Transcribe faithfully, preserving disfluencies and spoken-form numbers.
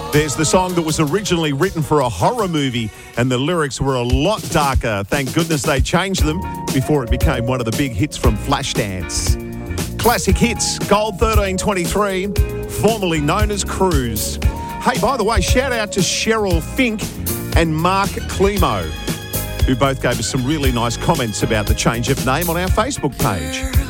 There's the song that was originally written for a horror movie and the lyrics were a lot darker. Thank goodness they changed them before it became one of the big hits from Flashdance. Classic hits, Gold thirteen twenty-three, formerly known as Cruise. Hey, by the way, shout out to Cheryl Fink and Mark Climo, who both gave us some really nice comments about the change of name on our Facebook page.